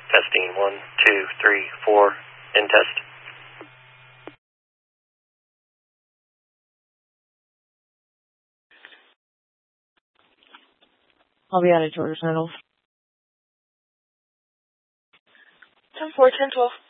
Testing 1, 2, 3, 4. In test. I'll be out of Georgia Nettles. 10-4, 10-12.